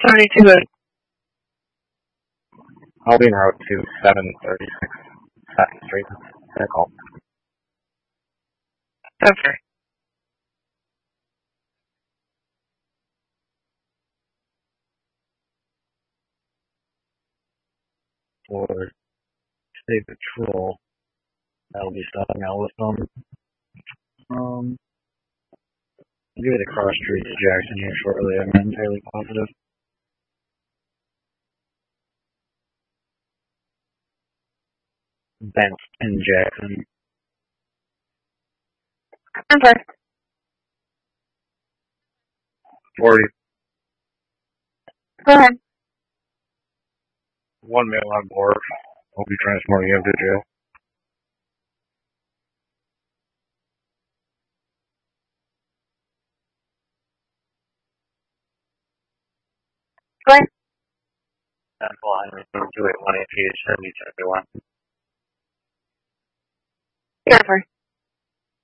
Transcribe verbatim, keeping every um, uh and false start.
thirty-two. I'll be en route to seven thirty-six Second Street. That's all. Okay. For State Patrol, that'll be stopping out with them. Um, I'll give it a cross street to Jackson here shortly. I'm entirely positive. Bent and Jackson. Okay. forty. Go ahead. One male on board. I'll be transporting him to jail. Go ahead. Central Highway two eight one eight P H seventy-one. Yeah, sorry.